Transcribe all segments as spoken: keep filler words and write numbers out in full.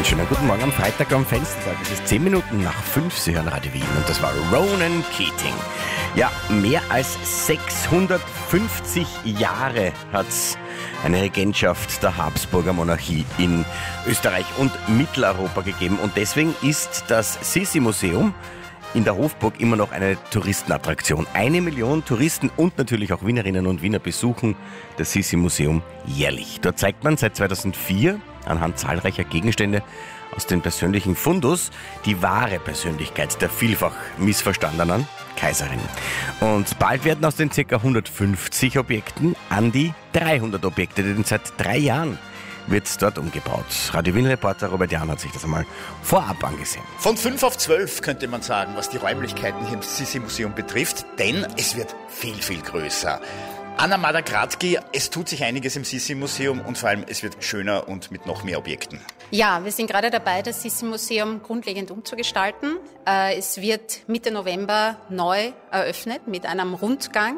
Einen schönen guten Morgen am Freitag am Fenstertag. Es ist zehn Minuten nach fünf. Sie hören Radio Wien und das war Ronan Keating. Ja, mehr als sechshundertfünfzig Jahre hat es eine Regentschaft der Habsburger Monarchie in Österreich und Mitteleuropa gegeben. Und deswegen ist das Sissi-Museum in der Hofburg immer noch eine Touristenattraktion. Eine Million Touristen und natürlich auch Wienerinnen und Wiener besuchen das Sissi-Museum jährlich. Dort zeigt man seit zweitausendvier anhand zahlreicher Gegenstände aus dem persönlichen Fundus die wahre Persönlichkeit der vielfach missverstandenen Kaiserin. Und bald werden aus den ca. hundertfünfzig Objekten an die dreihundert Objekte, denn seit drei Jahren wird dort umgebaut. Radio Wien-Reporter Robert Jahn hat sich das einmal vorab angesehen. Von fünf auf zwölf könnte man sagen, was die Räumlichkeiten hier im Sissi-Museum betrifft, denn es wird viel, viel größer. Anna Madagradki, es tut sich einiges im Sissi-Museum und vor allem es wird schöner und mit noch mehr Objekten. Ja, wir sind gerade dabei, das Sissi-Museum grundlegend umzugestalten. Es wird Mitte November neu eröffnet mit einem Rundgang,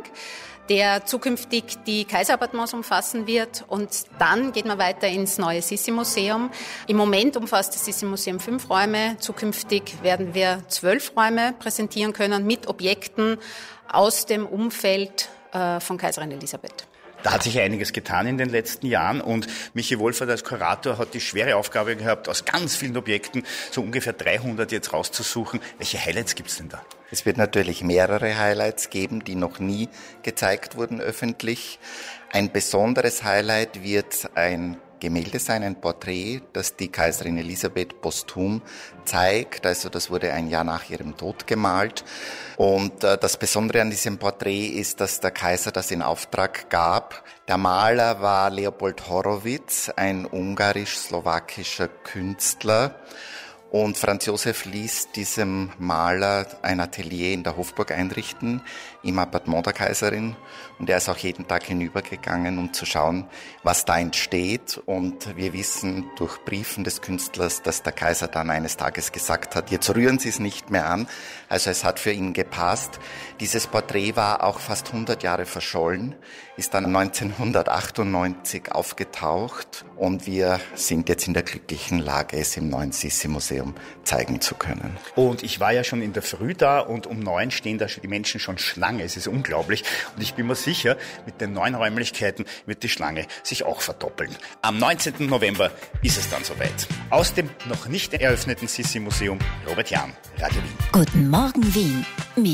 der zukünftig die Kaiserappartements umfassen wird, und dann geht man weiter ins neue Sissi-Museum. Im Moment umfasst das Sissi-Museum fünf Räume, zukünftig werden wir zwölf Räume präsentieren können mit Objekten aus dem Umfeld äh, von Kaiserin Elisabeth. Da hat sich einiges getan in den letzten Jahren und Michi Wohlfahrt als Kurator hat die schwere Aufgabe gehabt, aus ganz vielen Objekten so ungefähr dreihundert jetzt rauszusuchen. Welche Highlights gibt's denn da? Es wird natürlich mehrere Highlights geben, die noch nie gezeigt wurden öffentlich. Ein besonderes Highlight wird ein Gemälde sein, ein Porträt, das die Kaiserin Elisabeth posthum zeigt. Also das wurde ein Jahr nach ihrem Tod gemalt. Und äh, das Besondere an diesem Porträt ist, dass der Kaiser das in Auftrag gab. Der Maler war Leopold Horowitz, ein ungarisch-slowakischer Künstler. Und Franz Josef ließ diesem Maler ein Atelier in der Hofburg einrichten, im Appartement der Kaiserin. Und er ist auch jeden Tag hinübergegangen, um zu schauen, was da entsteht. Und wir wissen durch Briefen des Künstlers, dass der Kaiser dann eines Tages gesagt hat, jetzt rühren Sie es nicht mehr an. Also es hat für ihn gepasst. Dieses Porträt war auch fast hundert Jahre verschollen, ist dann neunzehnhundertachtundneunzig aufgetaucht. Und wir sind jetzt in der glücklichen Lage, es im neuen Sissi-Museum zeigen zu können. Und ich war ja schon in der Früh da und um neun stehen da die Menschen schon Schlange. Es ist unglaublich. Und ich bin mir sicher, mit den neuen Räumlichkeiten wird die Schlange sich auch verdoppeln. Am neunzehnten November ist es dann soweit. Aus dem noch nicht eröffneten Sissi-Museum, Robert Jahn, Radio Wien. Guten Morgen Wien.